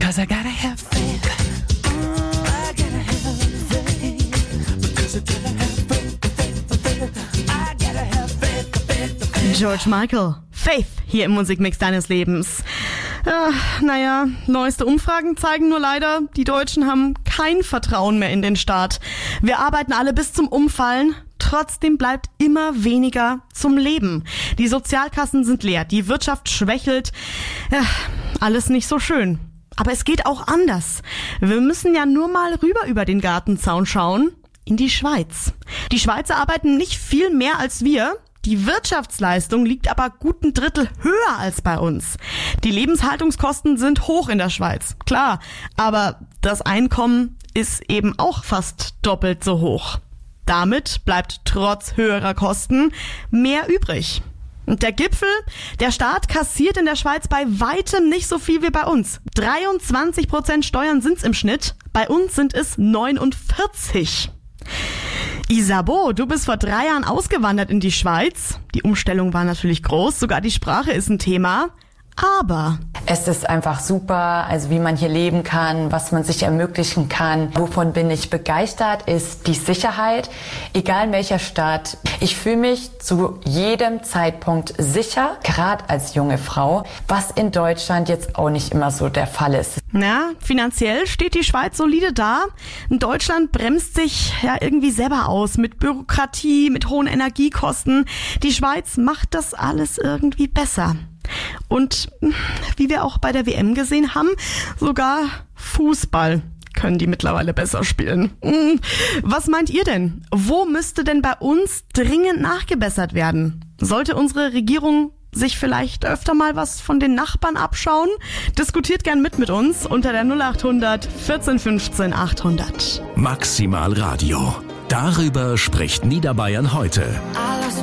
'cause I gotta have faith. I gotta have faith. Because I gotta have faith. I gotta have faith. George Michael, Faith, hier im Musikmix deines Lebens. Neueste Umfragen zeigen nur leider, die Deutschen haben kein Vertrauen mehr in den Staat. Wir arbeiten alle bis zum Umfallen. Trotzdem bleibt immer weniger zum Leben. Die Sozialkassen sind leer, die Wirtschaft schwächelt. Ja, alles nicht so schön. Aber es geht auch anders. Wir müssen ja nur mal rüber über den Gartenzaun schauen. In die Schweiz. Die Schweizer arbeiten nicht viel mehr als wir. Die Wirtschaftsleistung liegt aber gut ein Drittel höher als bei uns. Die Lebenshaltungskosten sind hoch in der Schweiz, klar. Aber das Einkommen ist eben auch fast doppelt so hoch. Damit bleibt trotz höherer Kosten mehr übrig. Und der Gipfel, der Staat kassiert in der Schweiz bei weitem nicht so viel wie bei uns. 23% Steuern sind's im Schnitt, bei uns sind es 49%. Isabeau, du bist vor 3 Jahren ausgewandert in die Schweiz. Die Umstellung war natürlich groß, sogar die Sprache ist ein Thema. Aber es ist einfach super, also wie man hier leben kann, was man sich ermöglichen kann. Wovon bin ich begeistert, ist die Sicherheit, egal in welcher Stadt. Ich fühle mich zu jedem Zeitpunkt sicher, gerade als junge Frau, was in Deutschland jetzt auch nicht immer so der Fall ist. Na, finanziell steht die Schweiz solide da. Deutschland bremst sich ja irgendwie selber aus mit Bürokratie, mit hohen Energiekosten. Die Schweiz macht das alles irgendwie besser. Und wie wir auch bei der WM gesehen haben, sogar Fußball können die mittlerweile besser spielen. Was meint ihr denn? Wo müsste denn bei uns dringend nachgebessert werden? Sollte unsere Regierung sich vielleicht öfter mal was von den Nachbarn abschauen? Diskutiert gern mit uns unter der 0800 14 15 800. Maximal Radio. Darüber spricht Niederbayern heute.